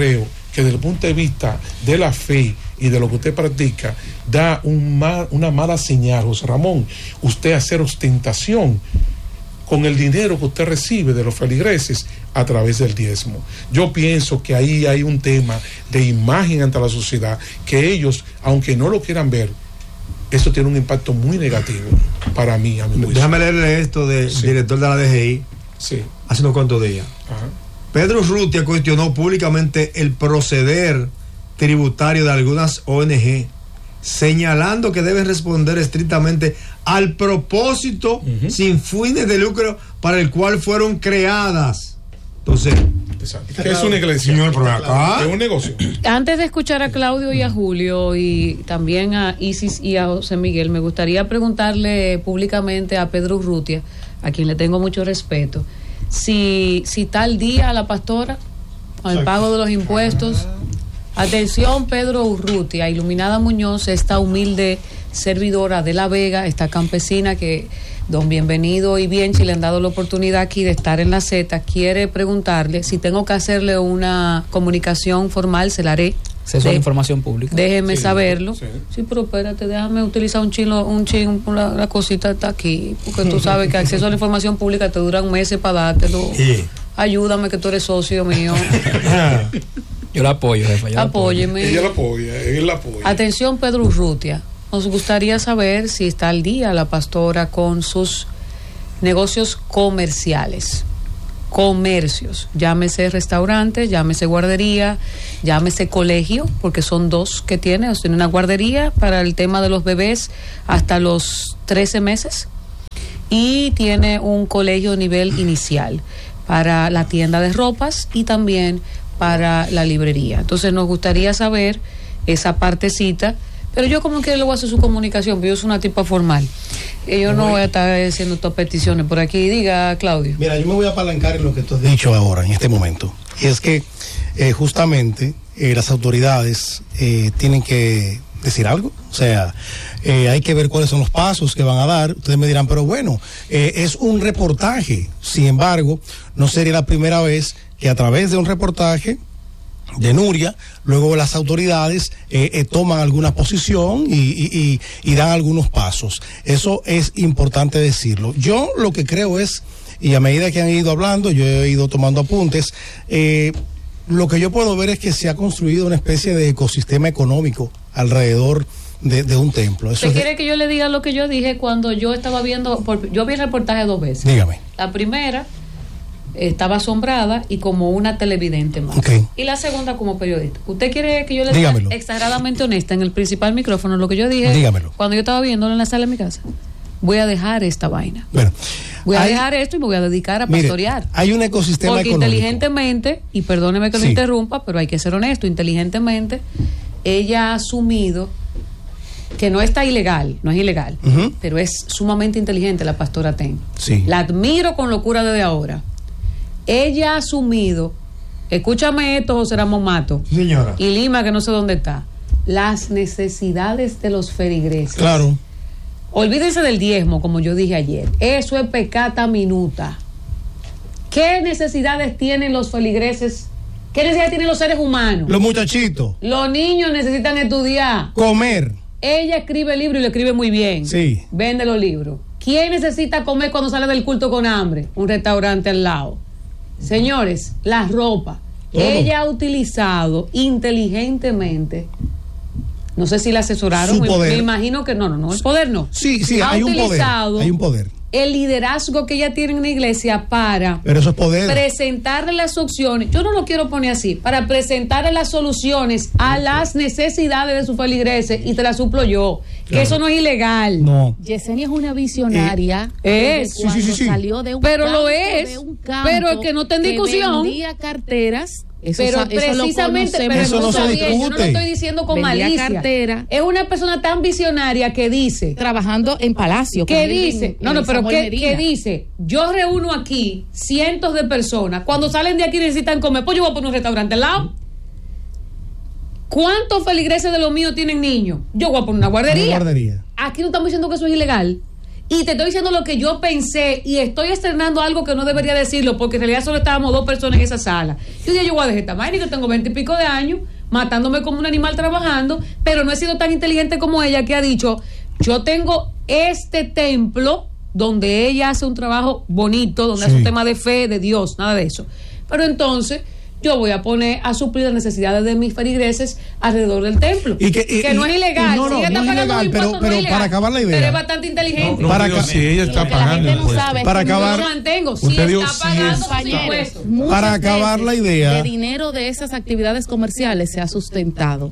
que desde el punto de vista de la fe y de lo que usted practica, da un mal, una mala señal, José Ramón, usted hacer ostentación con el dinero que usted recibe de los feligreses a través del diezmo. Yo pienso que ahí hay un tema de imagen ante la sociedad, que ellos, aunque no lo quieran ver, eso tiene un impacto muy negativo para mí, a mi juicio. Déjame leerle esto del Sí. director de la D G I Sí. hace unos cuantos días. Ajá. Pedro Urrutia cuestionó públicamente el proceder tributario de algunas O N G, señalando que deben responder estrictamente al propósito Ujú. sin fines de lucro para el cual fueron creadas. Entonces, Exacto. ¿Qué es una iglesia? Señor, pero acá- Es un negocio. Antes de escuchar a Claudio y a Julio y también a Isis y a José Miguel, me gustaría preguntarle públicamente a Pedro Urrutia, a quien le tengo mucho respeto, si, si tal día a la pastora, al pago de los impuestos. Atención, Pedro Urrutia, Iluminada Muñoz, esta humilde servidora de La Vega, esta campesina que don Bienvenido y Bienchi le han dado la oportunidad aquí de estar en la Z, quiere preguntarle si tengo que hacerle una comunicación formal, se la haré. Acceso a la información pública. Déjeme Sí, saberlo. sí. Sí, pero espérate, déjame utilizar un chino, un chin, la, la cosita está aquí, porque tú sabes que acceso a la información pública te duran meses para dártelo. Sí. Ayúdame, que tú eres socio mío. Yo la apoyo, jefa. yo la apoyo. Apóyeme. Ella la apoya, él la apoya. Atención, Pedro Urrutia. Nos gustaría saber si está al día la pastora con sus negocios comerciales. Comercios. Llámese restaurante, llámese guardería, llámese colegio, porque son dos que tiene. O sea, tiene una guardería para el tema de los bebés hasta los trece meses. Y tiene un colegio nivel inicial para la tienda de ropas y también para la librería. Entonces nos gustaría saber esa partecita, pero yo como que le voy a hacer su comunicación, porque yo soy una tipa formal. Y yo no voy a estar haciendo estas peticiones por aquí. Diga, Claudio. Mira, yo me voy a apalancar en lo que tú has dicho ahora, en este momento. Y es que eh, justamente eh, las autoridades eh, tienen que decir algo. O sea, eh, hay que ver cuáles son los pasos que van a dar. Ustedes me dirán, pero bueno, eh, es un reportaje. Sin embargo, no sería la primera vez que a través de un reportaje de Nuria, luego las autoridades eh, eh, toman alguna posición y, y, y, y dan algunos pasos. Eso es importante decirlo. Yo lo que creo es, y a medida que han ido hablando, yo he ido tomando apuntes, eh, lo que yo puedo ver es que se ha construido una especie de ecosistema económico alrededor de, de un templo. Eso ¿Usted es de- quiere que yo le diga lo que yo dije cuando yo estaba viendo, por- yo vi el reportaje dos veces? Dígame. La primera estaba asombrada y como una televidente más. Ok. Y la segunda como periodista. ¿Usted quiere que yo le diga Dígamelo. exageradamente honesta en el principal micrófono lo que yo dije? Dígamelo. Cuando yo estaba viéndolo en la sala de mi casa. Voy a dejar esta vaina. Bueno, Voy a hay- dejar esto y me voy a dedicar a mire, pastorear. hay un ecosistema Porque económico. inteligentemente, y perdóneme que lo Sí. interrumpa, pero hay que ser honesto, inteligentemente, ella ha asumido que no está ilegal, no es ilegal, Ujú. pero es sumamente inteligente la pastora Ten. Sí. La admiro con locura desde ahora. Ella ha asumido, escúchame esto, José Ramón Mato, Sí, señora. y Lima, que no sé dónde está, las necesidades de los feligreses. Claro. Olvídense del diezmo, como yo dije ayer. Eso es pecata minuta. ¿Qué necesidades tienen los feligreses? ¿Qué necesidades tienen los seres humanos? Los muchachitos, Los niños necesitan estudiar. comer. Ella escribe libros y lo escribe muy bien. Sí. Vende los libros. ¿Quién necesita comer cuando sale del culto con hambre? Un restaurante al lado. Señores, la ropa. Todo. Ella ha utilizado inteligentemente. No sé si la asesoraron. Su me, poder. me imagino que no, no, no. El poder no. Sí, sí, Ha hay un poder. utilizado Hay un poder. el liderazgo que ella tiene en la iglesia para Pero eso es poder. presentarle las opciones. Yo no lo quiero poner así, para presentarle las soluciones a las necesidades de sus feligreses y te las suplo yo. Que Claro. eso no es ilegal. No. Yesenia es una visionaria. Eh, desde es. Sí, cuando sí, sí, sí. salió de un Pero lo campo, es. de un campo Pero el que no está en discusión. vendía carteras. Eso, Pero sa- eso lo precisamente, conocemos pero Eso no se escucha bien, yo no lo discute. estoy diciendo con Vendía malicia. cartera. Es una persona tan visionaria que dice, trabajando en Palacio. ¿qué con él dice? en- No, en no, pero Samuel ¿qué, Medina. ¿qué dice? Yo reúno aquí cientos de personas. Cuando salen de aquí necesitan comer. Pues yo voy a poner un restaurante al lado. ¿Cuántos feligreses de los míos tienen niños? Yo voy a poner una guardería. Una guardería. Aquí no estamos diciendo que eso es ilegal. y te estoy diciendo lo que yo pensé y estoy estrenando algo que no debería decirlo porque en realidad solo estábamos dos personas en esa sala. Yo dije, yo voy a dejar esta vaina y que tengo veinte y pico de años matándome como un animal trabajando, pero no he sido tan inteligente como ella que ha dicho, yo tengo este templo donde ella hace un trabajo bonito, donde sí. hace un tema de fe, de Dios, nada de eso. Pero entonces yo voy a poner a suplir las necesidades de mis feligreses alrededor del templo. Y que, y, que no es ilegal. No, no, si ella no está es ilegal, pero, no pero es ilegal, para acabar la idea. Pero es bastante inteligente. No, no, para digo, si ella está pagando no sabe, para acabar. Yo no mantengo. Si Usted está dijo, pagando si sus impuestos. Para acabar la idea. El dinero de esas actividades comerciales se ha sustentado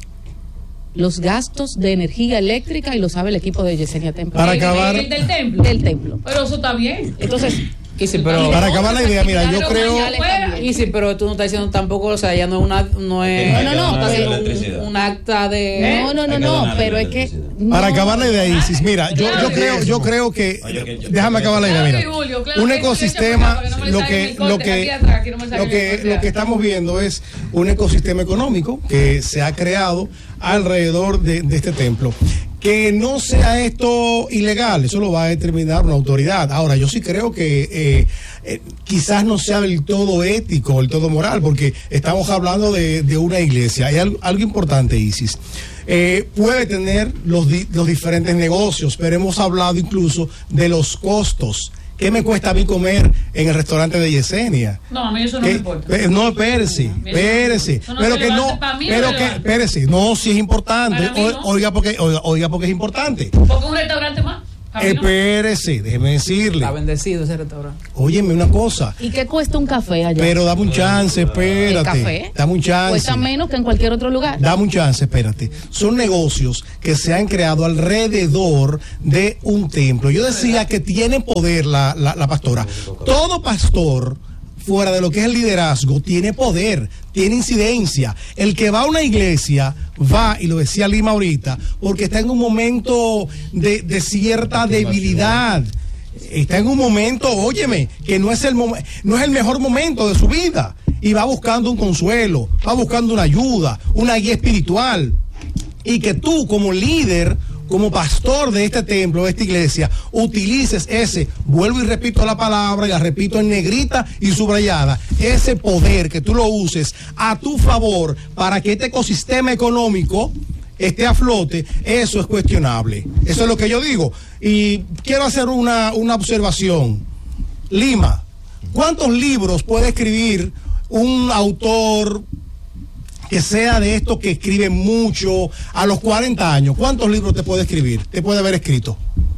los gastos de energía eléctrica y lo sabe el equipo de Yesenia Templo. Para acabar. El, el del templo. Del templo. Pero eso está bien. Entonces. Y sí, pero para acabar la idea, mira, yo creo. Y sí, pero tú no estás diciendo tampoco, o sea, ya no es una, no es, no, no, no, no, pero, un, un acta de. No, no, no, no, pero es que. No. Para acabar la idea, Isis, mira, yo, yo creo, yo creo que, déjame acabar la idea, mira, un ecosistema, lo que, lo que, lo que, lo que estamos viendo es un ecosistema económico que se ha creado alrededor de, de este templo. Que no sea esto ilegal, eso lo va a determinar una autoridad. Ahora, yo sí creo que eh, eh, quizás no sea del todo ético, del todo moral, porque estamos hablando de, de una iglesia. Hay algo, algo importante, Isis. Eh, puede tener los, di, los diferentes negocios, pero hemos hablado incluso de los costos. ¿Qué me cuesta a mí comer en el restaurante de Yesenia? No, a mí eso no me importa. Eh, no, espérese, espérese. No, pero que no, pero que, espérese, no, si es importante. O, no. Oiga, porque, oiga, oiga, porque es importante. Porque un restaurante más. Espérese, déjeme decirle. Está bendecido ese restaurante. Óyeme una cosa. ¿Y qué cuesta un café allá? Pero dame un chance, espérate. ¿El café? Dame un chance. Cuesta menos que en cualquier otro lugar. Dame un chance, espérate. Son negocios que se han creado alrededor de un templo. Yo decía que tiene poder la, la, la pastora. Todo pastor, fuera de lo que es el liderazgo, tiene poder, tiene incidencia. El que va a una iglesia va, y lo decía Lima ahorita, porque está en un momento de, de cierta debilidad. Está en un momento, óyeme, que no es el mom- no es el mejor momento de su vida. Y va buscando un consuelo, va buscando una ayuda, una guía espiritual. Y que tú como líder, como pastor de este templo, de esta iglesia, utilices ese, vuelvo y repito la palabra, y la repito en negrita y subrayada, ese poder, que tú lo uses a tu favor para que este ecosistema económico esté a flote, eso es cuestionable. Eso es lo que yo digo. Y quiero hacer una, una observación. Lima, ¿cuántos libros puede escribir un autor que sea de estos que escribe mucho a los cuarenta años? ¿Cuántos libros te puede escribir? ¿Te puede haber escrito?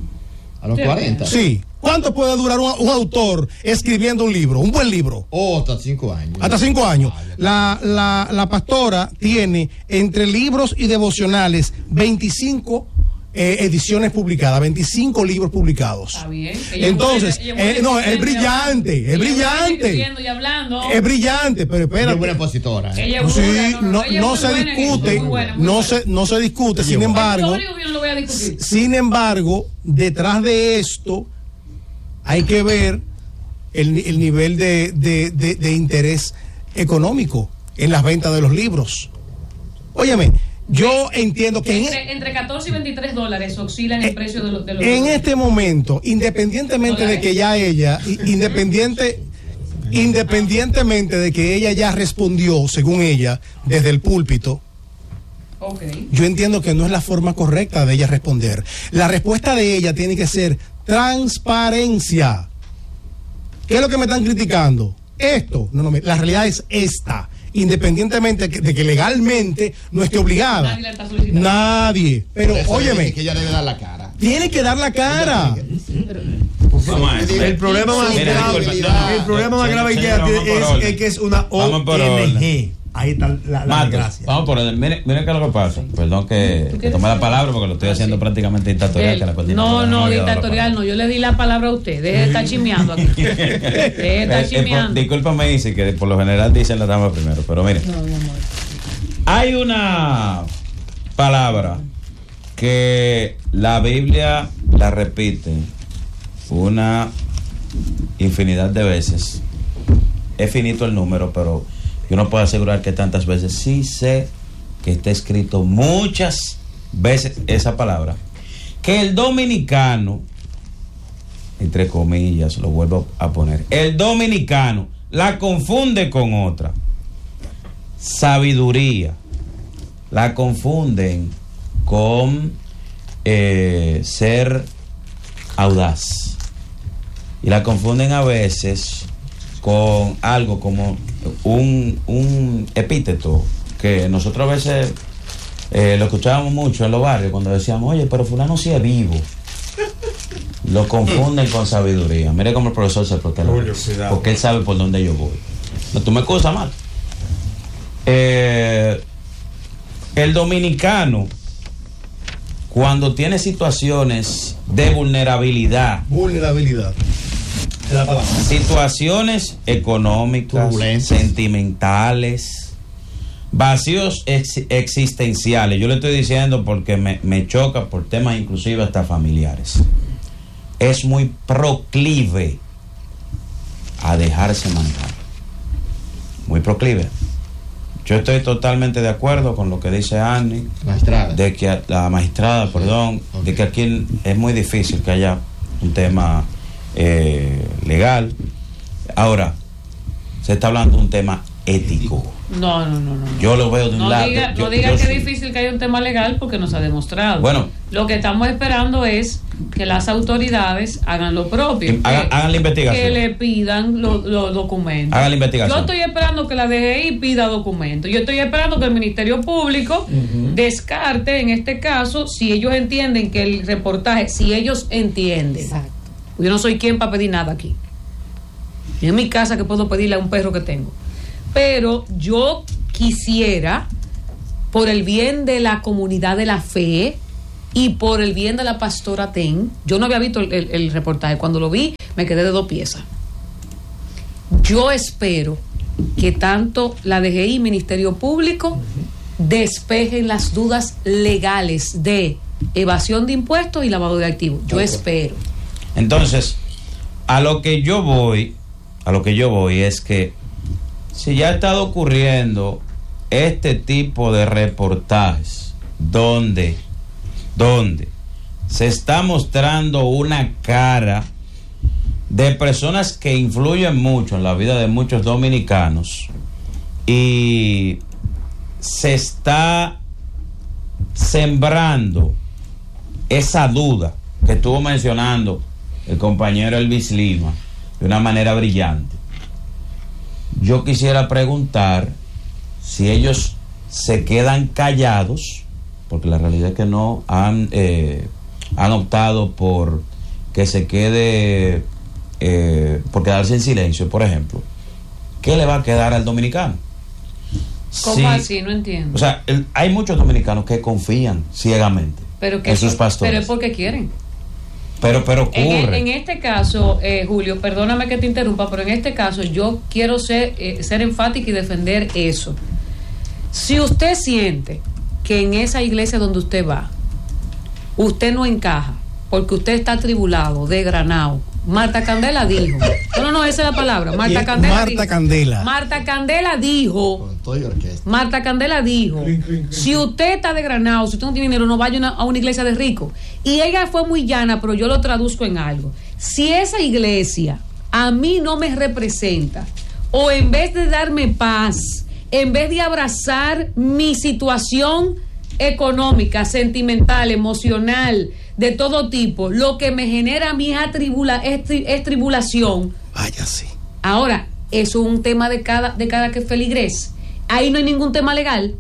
¿A los cuarenta? Sí. ¿Cuánto puede durar un, un autor escribiendo un libro? Un buen libro. Oh, hasta cinco años. Hasta cinco años. La, la, la pastora tiene entre libros y devocionales veinticinco eh, ediciones publicadas, veinticinco libros publicados. Está bien. Entonces, eh, no, es brillante, es brillante. Y hablando. Es brillante, pero espérate. Ella es buena expositora. ¿eh? Ella es Sí, buena, no, ella no es se muy buena en discute, eso, muy buena, muy no buena. se, no se discute, sin embargo, Lo único que yo no lo voy a discutir. sin embargo, detrás de esto hay que ver el, el nivel de, de, de, de interés económico en las ventas de los libros. Óyeme, yo entiendo que entre, en, entre catorce y veintitrés dólares oscilan el eh, precio de, lo, de los en libros. este momento, independientemente de que ya ella, independiente, independientemente de que ella ya respondió, según ella, desde el púlpito, okay. Yo entiendo que no es la forma correcta de ella responder. La respuesta de ella tiene que ser transparencia. ¿Qué es lo que me están criticando? Esto, no, no, la realidad es esta. Independientemente de que, de que legalmente no esté obligada. Nadie la está solicitando. Nadie. Pero óyeme, que ella debe dar la cara. Tiene que dar la cara. El problema más grave, el problema más grave que ella tiene es, es que es una O N G. Ahí está la, la desgracia. Vamos por orden. Miren, miren qué es lo que pasa. Perdón que, que tome la palabra porque lo estoy haciendo prácticamente dictatorial. Que la no, no, dictatorial no. Yo le di la palabra a usted. Deje de estar chimeando aquí. Deje de estar chimeando. Discúlpame, dice que por lo general dicen la dama primero. Pero miren, no, mi amor. Hay una palabra que la Biblia la repite una infinidad de veces. Es finito el número, pero yo no puedo asegurar que tantas veces. Sí sé que está escrito muchas veces esa palabra. Que el dominicano entre comillas, lo vuelvo a poner, el dominicano la confunde con otra. Sabiduría. La confunden con eh, ser audaz. Y la confunden a veces con algo como un, un epíteto que nosotros a veces eh, lo escuchábamos mucho en los barrios cuando decíamos, oye, pero fulano sí es vivo. Lo confunden con sabiduría. Mire cómo el profesor se protege, porque él sabe por dónde yo voy. No, tú me excusas mal. Eh, el dominicano, cuando tiene situaciones de vulnerabilidad, vulnerabilidad, situaciones económicas, sentimentales, vacíos ex existenciales, yo le estoy diciendo porque me, me choca por temas inclusive hasta familiares, es muy proclive a dejarse mandar, muy proclive. Yo estoy totalmente de acuerdo con lo que dice Annie, magistrada. de que la magistrada, perdón, okay. de que aquí es muy difícil que haya un tema eh, legal. Ahora, se está hablando de un tema ético. No, no, no, no. Yo lo veo de un no lado. Diga, yo, no diga yo que soy... es difícil que haya un tema legal porque nos ha demostrado. Bueno, lo que estamos esperando es que las autoridades hagan lo propio. Hagan, que, hagan la investigación. Que le pidan los lo documentos. Hagan la investigación. Yo estoy esperando que la D G I pida documentos. Yo estoy esperando que el Ministerio Público uh-huh. descarte, en este caso, si ellos entienden que el reportaje, si ellos entienden. Exacto. Yo no soy quien para pedir nada aquí. Yo en mi casa que puedo pedirle a un perro que tengo. Pero yo quisiera, por el bien de la comunidad de la fe y por el bien de la pastora Ten, yo no había visto el, el, el reportaje, cuando lo vi me quedé de dos piezas. Yo espero que tanto la D G I y Ministerio Público despejen las dudas legales de evasión de impuestos y lavado de activos. Yo espero. Entonces, a lo que yo voy, a lo que yo voy es que si ya ha estado ocurriendo este tipo de reportajes donde, donde se está mostrando una cara de personas que influyen mucho en la vida de muchos dominicanos y se está sembrando esa duda que estuvo mencionando el compañero Elvis Lima de una manera brillante. Yo quisiera preguntar si ellos se quedan callados, porque la realidad es que no han, eh, han optado por que se quede, eh, por quedarse en silencio, por ejemplo. ¿Qué le va a quedar al dominicano? ¿Cómo sí, así? No entiendo. O sea, el, hay muchos dominicanos que confían ciegamente pero que en sus pastores. Pero es porque quieren. Pero, pero ocurre. En, en este caso, eh, Julio, perdóname que te interrumpa, pero en este caso yo quiero ser, eh, ser enfática y defender eso. Si usted siente que en esa iglesia donde usted va, usted no encaja, porque usted está atribulado, desgranado. Marta Candela dijo. No, no, no, esa es la palabra. Marta Candela Marta dijo. Candela. Marta Candela dijo. Marta Candela dijo. Si usted está desgranado, si usted no tiene dinero, no vaya una, a una iglesia de ricos. Y ella fue muy llana, pero yo lo traduzco en algo. Si esa iglesia a mí no me representa, o en vez de darme paz, en vez de abrazar mi situación económica, sentimental, emocional, de todo tipo, lo que me genera a mí es, tribula, es, tri, es tribulación. Vaya, sí. Ahora, eso es un tema de cada, de cada que feligres. Ahí no hay ningún tema legal.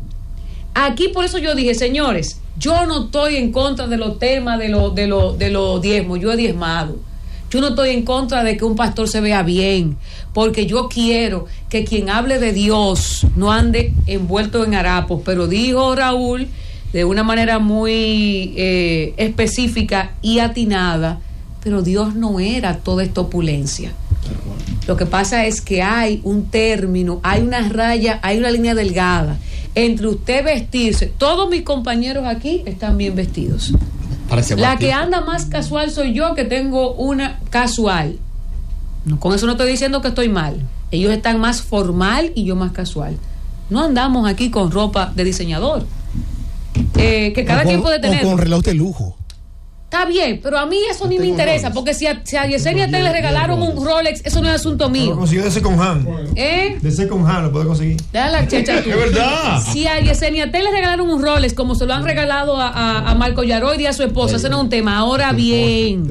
Aquí por eso yo dije, señores, yo no estoy en contra de los temas de los de los de los diezmos, yo he diezmado. Yo no estoy en contra de que un pastor se vea bien, porque yo quiero que quien hable de Dios no ande envuelto en harapos. Pero dijo Raúl de una manera muy eh, específica y atinada, pero Dios no era toda esta opulencia. Lo que pasa es que hay un término, hay una raya, hay una línea delgada entre usted vestirse. Todos mis compañeros aquí están bien vestidos. La que anda más casual soy yo, que tengo una casual. No, con eso no estoy diciendo que estoy mal. Ellos están más formal y yo más casual. No andamos aquí con ropa de diseñador. Eh, que cada con, quien puede tener. O con reloj de lujo. Está bien, pero a mí eso ni me interesa, porque si a, si a Yesenia te le regalaron un Rolex, eso no es asunto mío. Lo consiguió de second hand. ¿Eh? De second hand lo puede conseguir. Déjala la checha tú. Es verdad. Si a Yesenia te le regalaron un Rolex, como se lo han regalado a, a, a Marco Yaroid y a su esposa, ese no es un tema. Ahora bien,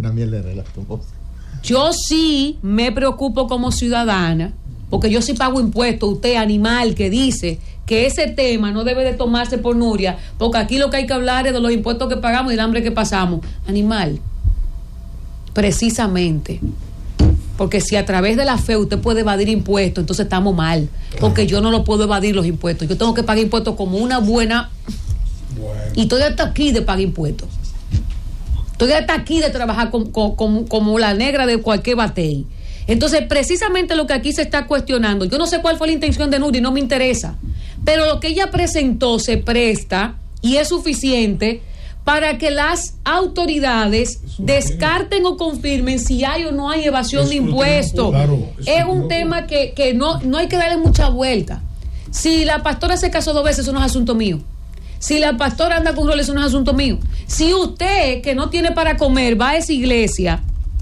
yo sí me preocupo como ciudadana, porque yo sí pago impuestos. Usted, animal, que dice que ese tema no debe de tomarse por Nuria, porque aquí lo que hay que hablar es de los impuestos que pagamos y el hambre que pasamos. Animal, precisamente, porque si a través de la fe usted puede evadir impuestos, entonces estamos mal, porque yo no lo puedo evadir los impuestos. Yo tengo que pagar impuestos como una buena, bueno. Y estoy hasta aquí de pagar impuestos. Estoy hasta aquí de trabajar con, con, con, como la negra de cualquier batey. Entonces, precisamente lo que aquí se está cuestionando, yo no sé cuál fue la intención de Nuria y no me interesa, pero lo que ella presentó se presta y es suficiente para que las autoridades descarten o confirmen si hay o no hay evasión de impuestos. Claro, es un tema que, que no, no hay que darle mucha vuelta. Si la pastora se casó dos veces, eso no es asunto mío. Si la pastora anda con roles, eso no es asunto mío. Si usted, que no tiene para comer, va a esa iglesia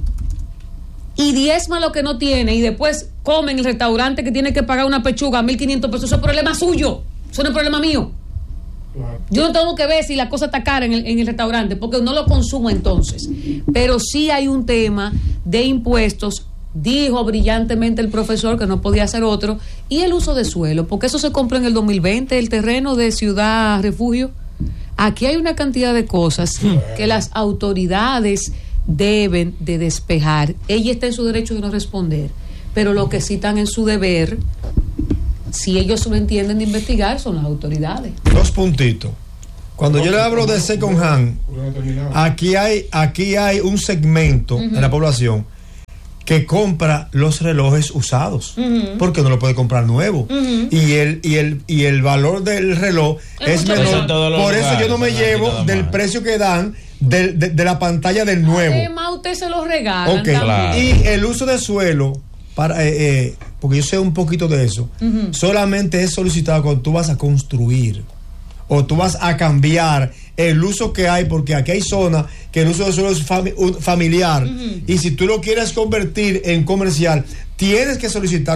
y diezma lo que no tiene y después come en el restaurante que tiene que pagar una pechuga a mil quinientos pesos, eso es problema suyo, eso no es problema mío. Claro. Yo no tengo que ver si la cosa está cara en el, en el restaurante, porque no lo consumo entonces. Pero sí hay un tema de impuestos, dijo brillantemente el profesor que no podía ser otro, y el uso de suelo, porque eso se compró en el dos mil veinte, el terreno de Ciudad Refugio. Aquí hay una cantidad de cosas que las autoridades deben de despejar. Ella está en su derecho de no responder, pero lo que sí están en su deber, si ellos lo entienden de investigar, son las autoridades. Dos puntitos. Cuando yo le hablo de second hand, aquí hay, aquí hay un segmento uh-huh. de la población que compra los relojes usados, uh-huh. porque no lo puede comprar nuevo, uh-huh. y el y el y el valor del reloj es, es menor. Por eso yo no me llevo del precio que dan de, de, de la pantalla del nuevo. Además, usted se lo regala. Okay. Claro. Y el uso de suelo, para eh, eh, porque yo sé un poquito de eso, uh-huh. solamente es solicitado cuando tú vas a construir o tú vas a cambiar el uso que hay, porque aquí hay zonas que el uso de suelo es fami- familiar, uh-huh. y si tú lo quieres convertir en comercial, tienes que solicitar